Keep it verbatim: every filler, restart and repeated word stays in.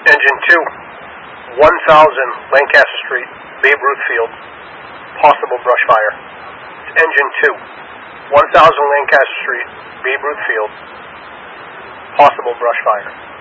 Engine two, one thousand Lancaster Street, Babe Ruth Field, possible brush fire. Engine two, one thousand Lancaster Street, Babe Ruth Field, possible brush fire.